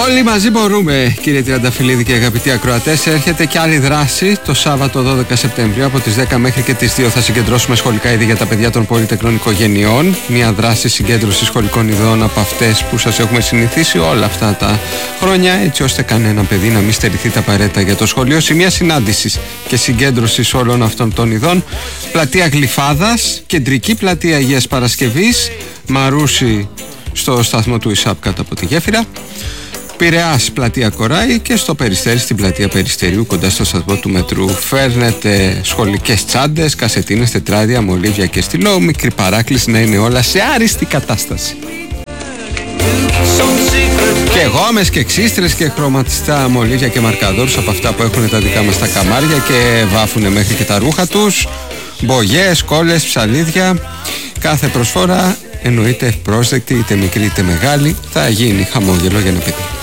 Όλοι μαζί μπορούμε, κύριε Τριανταφυλλίδη και αγαπητοί ακροατές. Έρχεται και άλλη δράση το Σάββατο 12 Σεπτεμβρίου από τις 10 μέχρι και τις 2. Θα συγκεντρώσουμε σχολικά είδη για τα παιδιά των πολυτεχνών οικογενειών. Μια δράση συγκέντρωση σχολικών ειδών από αυτές που σας έχουμε συνηθίσει όλα αυτά τα χρόνια, έτσι ώστε κανένα παιδί να μην στερηθεί τα απαραίτητα για το σχολείο. Σημεία συνάντησης και συγκέντρωσης όλων αυτών των ειδών: πλατεία Γλυφάδας, κεντρική πλατεία Αγίας Παρασκευής, Μαρούσι στο σταθμό του ΙΣΑΠ κάτω από τη γέφυρα, Πειραιάς πλατεία Κοράη και στο Περιστέρι στην πλατεία Περιστεριού κοντά στο σταθμό του μετρού. Φέρνετε σχολικές τσάντες, κασετίνες, τετράδια, μολύβια και στυλό. Μικρή παράκληση να είναι όλα σε άριστη κατάσταση. Και γόμες και ξύστρες και χρωματιστά μολύβια και μαρκαδόρους από αυτά που έχουν τα δικά μας τα καμάρια και βάφουνε μέχρι και τα ρούχα τους. Μπογιές, κόλλες, ψαλίδια. Κάθε προσφορά εννοείται ευπρόσδεκτη, είτε μικρή είτε μεγάλη. Θα γίνει χαμόγελο για ένα παιδί.